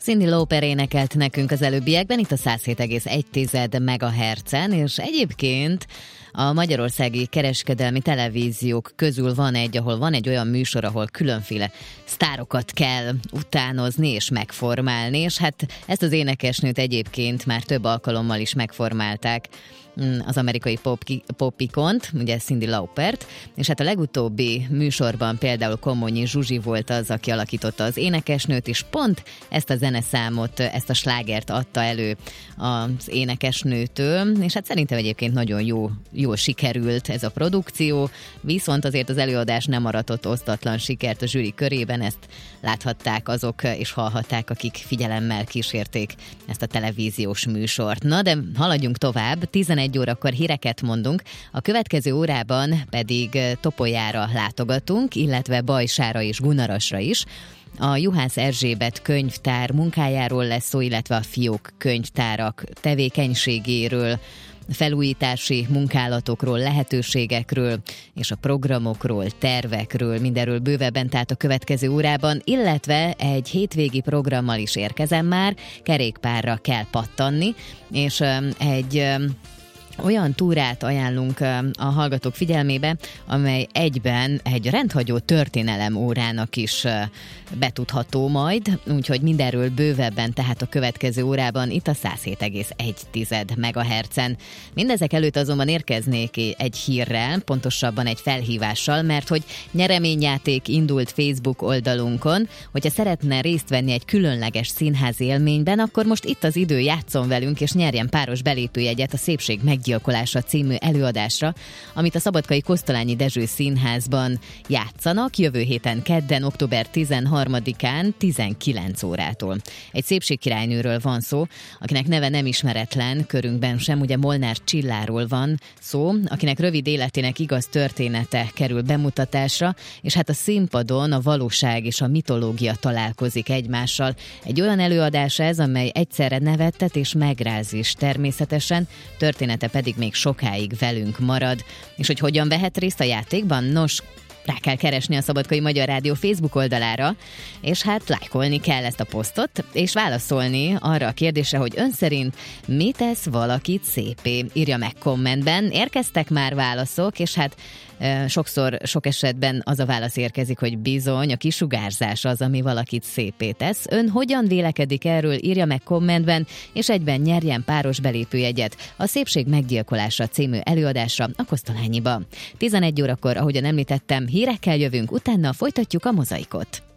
Cyndi Lauper énekelt nekünk az előbbiekben, itt a 107,1 MHz-en, és egyébként a magyarországi kereskedelmi televíziók közül van egy, ahol van egy olyan műsor, ahol különféle sztárokat kell utánozni és megformálni, és hát ezt az énekesnőt egyébként már több alkalommal is megformálták, az amerikai popikont, ugye Cyndi Laupert, és hát a legutóbbi műsorban például Komonyi Zsuzsi volt az, aki alakította az énekesnőt, és pont ezt a zeneszámot, ezt a slágert adta elő az énekesnőtől, és hát szerintem egyébként nagyon jól sikerült ez a produkció, viszont azért az előadás nem aratott osztatlan sikert a zsűri körében, ezt láthatták azok és hallhatták, akik figyelemmel kísérték ezt a televíziós műsort. Na, de haladjunk tovább, 11 órakor híreket mondunk, a következő órában pedig Topolyára látogatunk, illetve Bajsára és Gunarasra is. A Juhász Erzsébet könyvtár munkájáról lesz szó, illetve a fiók könyvtárak tevékenységéről, felújítási munkálatokról, lehetőségekről és a programokról, tervekről, mindenről bővebben, tehát a következő órában, illetve egy hétvégi programmal is érkezem már, kerékpárra kell pattanni, és egy olyan túrát ajánlunk a hallgatók figyelmébe, amely egyben egy rendhagyó történelem órának is betudható majd, úgyhogy mindenről bővebben, tehát a következő órában itt a 107,1 MHz-en. Mindezek előtt azonban érkeznék egy hírrel, pontosabban egy felhívással, mert hogy nyereményjáték indult Facebook oldalunkon, hogyha szeretne részt venni egy különleges színházi élményben, akkor most itt az idő, játszon velünk, és nyerjen páros belépőjegyet a Szépség meggyilkolása című előadásra, amit a Szabadkai Kosztolányi Dezső Színházban játszanak jövő héten kedden, október 13-án 19 órától. Egy szépségkirálynőről van szó, akinek neve nem ismeretlen körünkben sem, ugye Molnár Csilláról van szó, akinek rövid életének igaz története kerül bemutatásra, és hát a színpadon a valóság és a mitológia találkozik egymással. Egy olyan előadás ez, amely egyszerre nevettet és megráz is természetesen, története pedig még sokáig velünk marad. És hogy hogyan vehet részt a játékban? Nos, rá kell keresni a Szabadkai Magyar Rádió Facebook oldalára, és hát lájkolni kell ezt a posztot, és válaszolni arra a kérdésre, hogy ön szerint mi tesz valakit szépé? Írja meg kommentben. Érkeztek már válaszok, és hát sokszor, sok esetben az a válasz érkezik, hogy bizony, a kisugárzás az, ami valakit szépé tesz. Ön hogyan vélekedik erről? Írja meg kommentben, és egyben nyerjen páros belépőjegyet a Szépség meggyilkolása című előadásra a Kosztolányiba. 11 órakor, ahogyan említettem, hírekkel jövünk, utána folytatjuk a mozaikot.